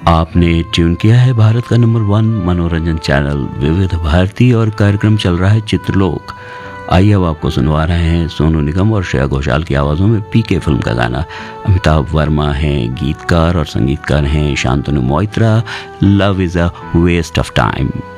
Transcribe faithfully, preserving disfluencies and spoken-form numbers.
आपने ट्यून किया है भारत का नंबर वन मनोरंजन चैनल विविध भारती और कार्यक्रम चल रहा है चित्रलोक। आइए अब आपको सुनवा रहे हैं सोनू निगम और श्रेया घोषाल की आवाज़ों में पीके फिल्म का गाना। अमिताभ वर्मा हैं गीतकार और संगीतकार हैं Shantanu Moitra. Love is a waste of time.